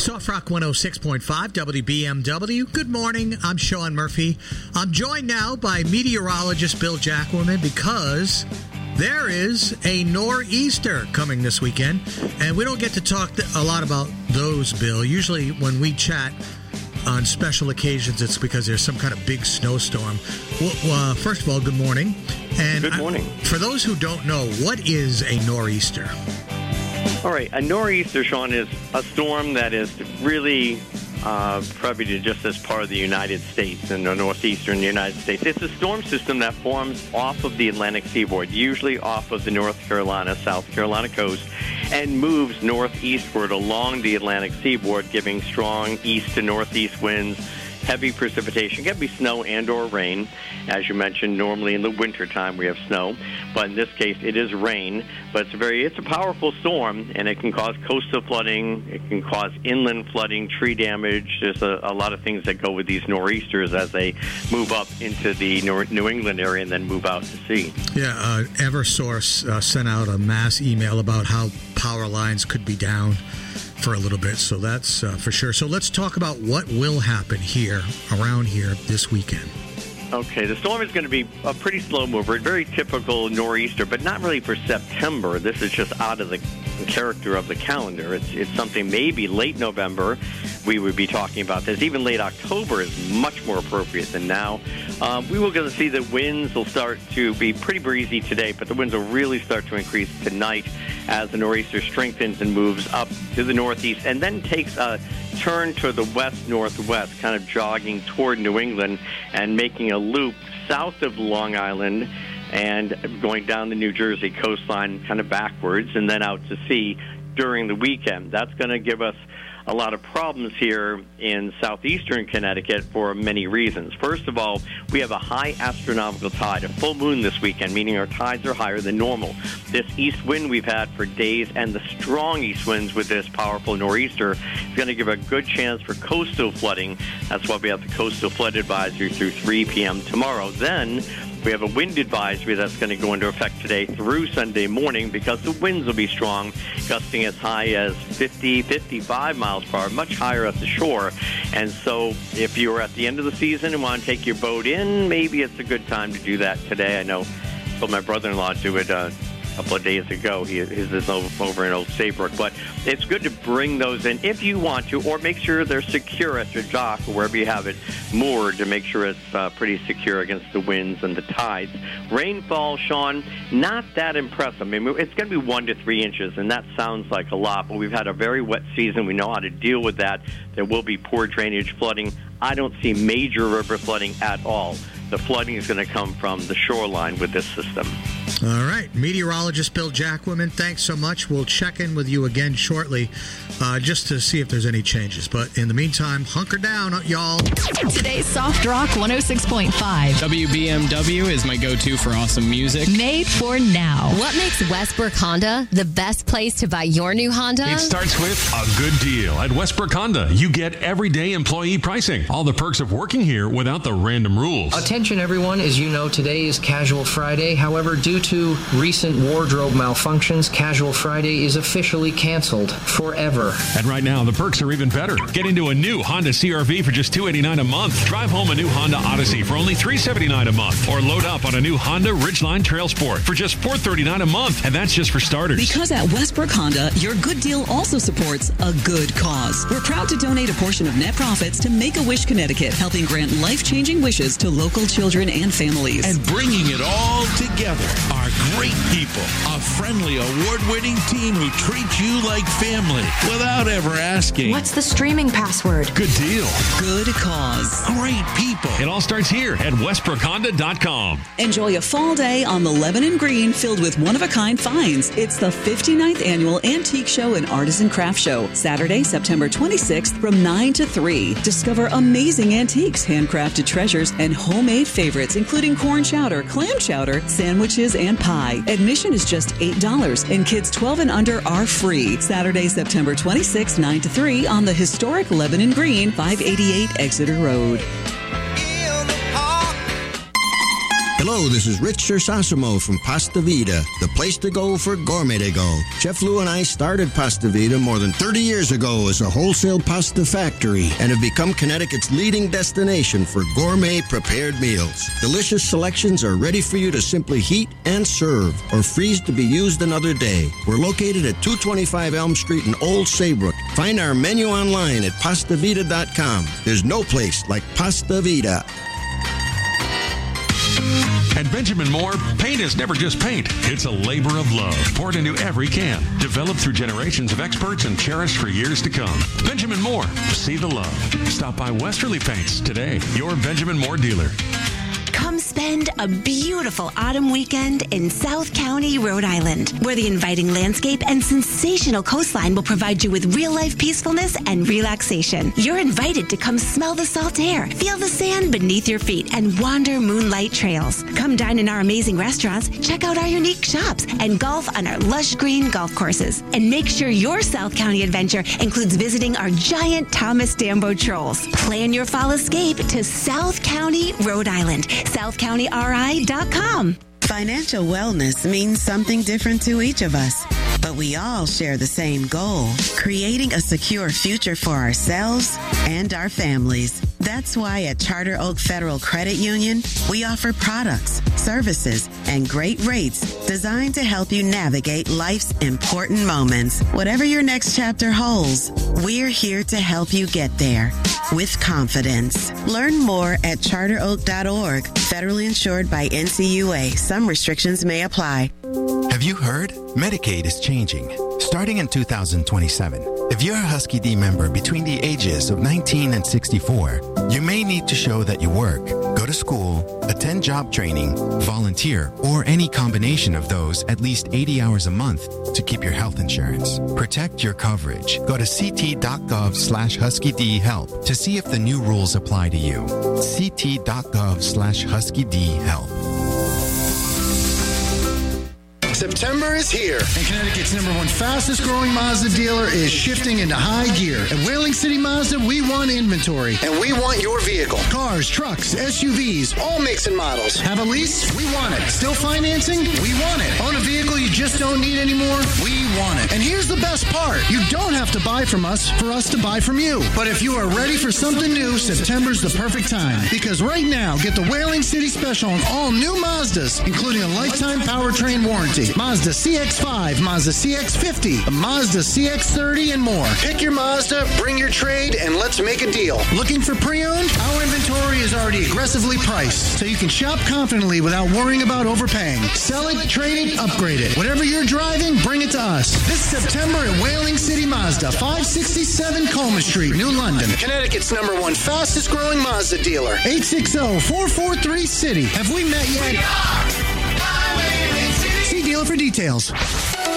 Soft Rock 106.5 WBMW. Good morning. I'm Sean Murphy. I'm joined now by meteorologist Bill Jackwurman because there is a nor'easter coming this weekend, and we don't get to talk a lot about those, Bill. Usually when we chat on special occasions, it's because there's some kind of big snowstorm. Well, first of all, good morning. And good morning. For those who don't know, what is a nor'easter? All right, a nor'easter, Sean, is a storm that is really probably just as part of the United States in the northeastern United States. It's a storm system that forms off of the Atlantic seaboard, usually off of the North Carolina, South Carolina coast, and moves northeastward along the Atlantic seaboard, giving strong east to northeast winds, heavy precipitation. It can be snow and or rain. As you mentioned, normally in the wintertime we have snow, but in this case it is rain. But it's a powerful storm, and it can cause coastal flooding. It can cause inland flooding, tree damage. There's a lot of things that go with these nor'easters as they move up into the New England area and then move out to sea. Yeah, Eversource sent out a mass email about how power lines could be down for a little bit, so that's for sure. So let's talk about what will happen around here this weekend. Okay, the storm is going to be a pretty slow mover, very typical nor'easter, but not really for September. This is just out of the character of the calendar. It's something maybe late November we would be talking about this. Even late October is much more appropriate than now. We will going to see the winds will start to be pretty breezy today, but the winds will really start to increase tonight as the nor'easter strengthens and moves up to the northeast and then takes a turn to the west-northwest, kind of jogging toward New England and making a loop south of Long Island and going down the New Jersey coastline kind of backwards and then out to sea during the weekend. That's going to give us a lot of problems here in southeastern Connecticut for many reasons. First of all, we have a high astronomical tide, a full moon this weekend, meaning our tides are higher than normal. This east wind we've had for days and the strong east winds with this powerful nor'easter is going to give a good chance for coastal flooding. That's why we have the coastal flood advisory through 3 p.m. tomorrow. Then we have a wind advisory that's going to go into effect today through Sunday morning because the winds will be strong, gusting as high as 50, 55 miles per hour, much higher at the shore. And so if you're at the end of the season and want to take your boat in, maybe it's a good time to do that today. I know I told my brother-in-law to do it a couple of days ago. His is over in Old Saybrook. But it's good to bring those in if you want to, or make sure they're secure at your dock or wherever you have it moored to make sure it's pretty secure against the winds and the tides. Rainfall, Sean, not that impressive. I mean, it's going to be 1 to 3 inches, and that sounds like a lot, but we've had a very wet season. We know how to deal with that. There will be poor drainage flooding. I don't see major river flooding at all. The flooding is going to come from the shoreline with this system. All right. Meteorologist Bill Jackwurman, thanks so much. We'll check in with you again shortly just to see if there's any changes. But in the meantime, hunker down, y'all. Today's Soft Rock 106.5. WBMW is my go-to for awesome music. Made for now. What makes Westbrook Honda the best place to buy your new Honda? It starts with a good deal. At Westbrook Honda, you get everyday employee pricing. All the perks of working here without the random rules. Attention, everyone. As you know, today is Casual Friday. However, due to recent wardrobe malfunctions, Casual Friday is officially canceled forever. And right now, the perks are even better. Get into a new Honda CR-V for just $289 a month. Drive home a new Honda Odyssey for only $379 a month. Or load up on a new Honda Ridgeline Trail Sport for just $439 a month. And that's just for starters. Because at Westbrook Honda, your good deal also supports a good cause. We're proud to donate a portion of net profits to Make-A-Wish Connecticut, helping grant life-changing wishes to local children and families. And bringing it all together are great people. A friendly, award-winning team who treat you like family without ever asking. What's the streaming password? Good deal. Good cause. Great people. It all starts here at WestbrookHonda.com. Enjoy a fall day on the Lebanon Green filled with one-of-a-kind finds. It's the 59th Annual Antique Show and Artisan Craft Show. Saturday, September 26th from 9 to 3. Discover amazing antiques, handcrafted treasures, and homemade favorites, including corn chowder, clam chowder, sandwiches, and pie. Admission is just $8, and kids 12 and under are free. Saturday, September 26th, 9 to 3 on the historic Lebanon Green, 588 Exeter Road. Hello, this is Rich Sersasimo from Pasta Vida, the place to go for gourmet to go. Chef Lou and I started Pasta Vida more than 30 years ago as a wholesale pasta factory and have become Connecticut's leading destination for gourmet prepared meals. Delicious selections are ready for you to simply heat and serve or freeze to be used another day. We're located at 225 Elm Street in Old Saybrook. Find our menu online at pastavita.com. There's no place like Pasta Vida. At Benjamin Moore, paint is never just paint. It's a labor of love poured into every can, developed through generations of experts and cherished for years to come. Benjamin Moore, see the love. Stop by Westerly Paints today, your Benjamin Moore dealer. Come spend a beautiful autumn weekend in South County, Rhode Island, where the inviting landscape and sensational coastline will provide you with real-life peacefulness and relaxation. You're invited to come smell the salt air, feel the sand beneath your feet, and wander moonlight trails. Come dine in our amazing restaurants, check out our unique shops, and golf on our lush green golf courses. And make sure your South County adventure includes visiting our giant Thomas Dambo Trolls. Plan your fall escape to South County, Rhode Island. SouthCountyRI.com. Financial wellness means something different to each of us, but we all share the same goal, creating a secure future for ourselves and our families. That's why at Charter Oak Federal Credit Union, we offer products, services, and great rates designed to help you navigate life's important moments. Whatever your next chapter holds, we're here to help you get there with confidence. Learn more at charteroak.org. Federally insured by NCUA. Some restrictions may apply. Have you heard? Medicaid is changing. Starting in 2027, if you're a Husky D member between the ages of 19 and 64, you may need to show that you work, go to school, attend job training, volunteer, or any combination of those at least 80 hours a month to keep your health insurance. Protect your coverage. Go to ct.gov/HuskyDHelp to see if the new rules apply to you. ct.gov/HuskyDHelp. September is here, and Connecticut's #1 fastest growing Mazda dealer is shifting into high gear. At Whaling City Mazda, we want inventory, and we want your vehicle. Cars, trucks, SUVs, all makes and models. Have a lease? We want it. Still financing? We want it. Own a vehicle you just don't need anymore? We want it. And here's the best part. You don't have to buy from us for us to buy from you. But if you are ready for something new, September's the perfect time. Because right now, get the Whaling City Special on all new Mazdas, including a lifetime powertrain warranty. Mazda CX-5, Mazda CX-50, Mazda CX-30, and more. Pick your Mazda, bring your trade, and let's make a deal. Looking for pre-owned? Our inventory is already aggressively priced, so you can shop confidently without worrying about overpaying. Sell it, trade it, upgrade it. Whatever you're driving, bring it to us. This September at Whaling City Mazda, 567 Coleman Street, New London. Connecticut's #1 fastest growing Mazda dealer. 860-443-CITY. Have we met yet? See dealer for details.